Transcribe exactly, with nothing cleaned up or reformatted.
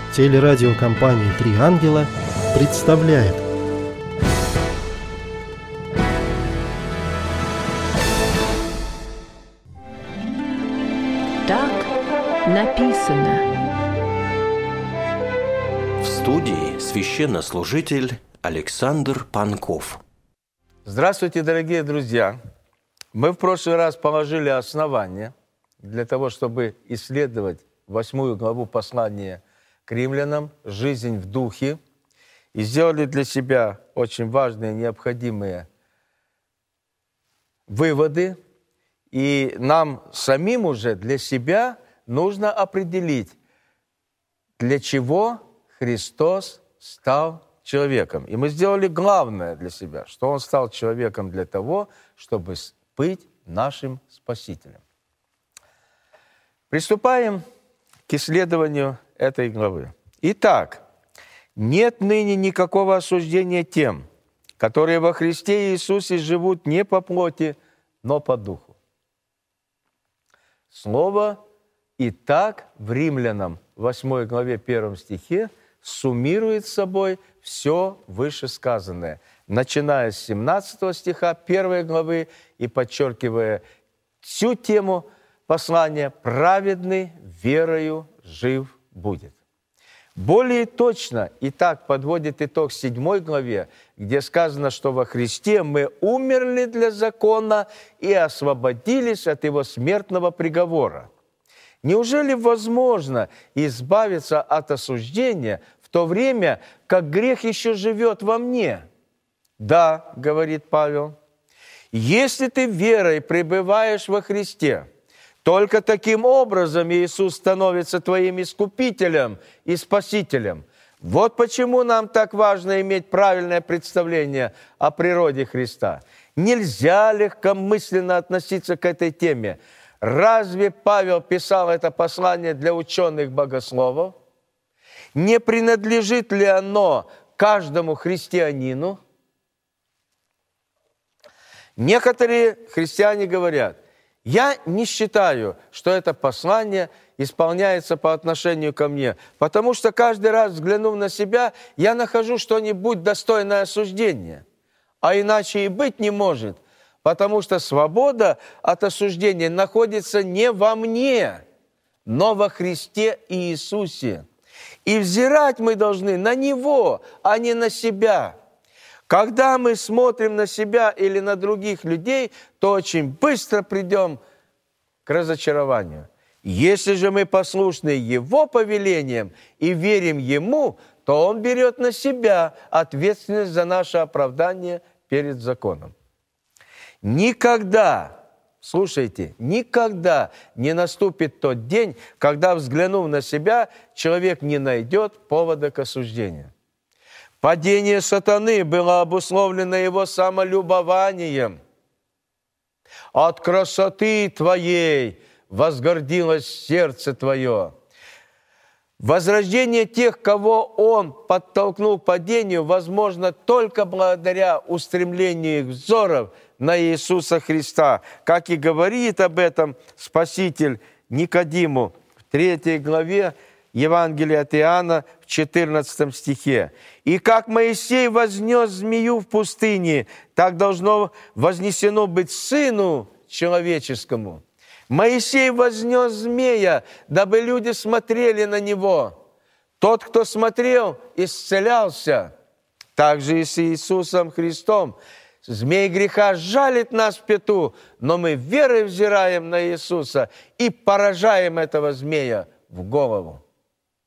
Телерадиокомпания «Три ангела» представляет. Так написано. В студии священнослужитель Александр Панков. Здравствуйте, дорогие друзья! Мы в прошлый раз положили основания для того, чтобы исследовать восьмую главу послания к римлянам «Жизнь в духе», и сделали для себя очень важные, необходимые выводы. И нам самим уже для себя нужно определить, для чего Христос стал человеком. И мы сделали главное для себя, что Он стал человеком для того, чтобы быть нашим Спасителем. Приступаем к исследованию этой главы. Итак, нет ныне никакого осуждения тем, которые во Христе Иисусе живут не по плоти, но по духу. Слово «итак» в Римлянам восьмой главе первом стихе суммирует с собой все вышесказанное, начиная с семнадцатого стиха первой главы и подчеркивая всю тему послания «Праведный верою жив будет». Более точно и так подводит итог седьмой главе, где сказано, что во Христе мы умерли для закона и освободились от его смертного приговора. Неужели возможно избавиться от осуждения в то время, как грех еще живет во мне? Да, говорит Павел, если ты верой пребываешь во Христе, только таким образом Иисус становится твоим искупителем и спасителем. Вот почему нам так важно иметь правильное представление о природе Христа. Нельзя легкомысленно относиться к этой теме. Разве Павел писал это послание для ученых-богословов? Не принадлежит ли оно каждому христианину? Некоторые христиане говорят: я не считаю, что это послание исполняется по отношению ко мне, потому что каждый раз, взглянув на себя, я нахожу что-нибудь достойное осуждения. А иначе и быть не может, потому что свобода от осуждения находится не во мне, но во Христе Иисусе. И взирать мы должны на Него, а не на себя. Когда мы смотрим на себя или на других людей, то очень быстро придем к разочарованию. Если же мы послушны Его повелениям и верим Ему, то Он берет на себя ответственность за наше оправдание перед законом. Никогда, слушайте, никогда не наступит тот день, когда, взглянув на себя, человек не найдет повода к осуждению. Падение сатаны было обусловлено его самолюбованием. От красоты твоей возгордилось сердце твое. Возрождение тех, кого он подтолкнул к падению, возможно только благодаря устремлению их взоров на Иисуса Христа, как и говорит об этом Спаситель Никодиму в третьей главе Евангелия от Иоанна в четырнадцатом стихе. «И как Моисей вознес змею в пустыне, так должно вознесено быть Сыну Человеческому». Моисей вознес змея, дабы люди смотрели на него. Тот, кто смотрел, исцелялся. Так же и с Иисусом Христом. Змей греха жалит нас в пяту, но мы верой взираем на Иисуса и поражаем этого змея в голову.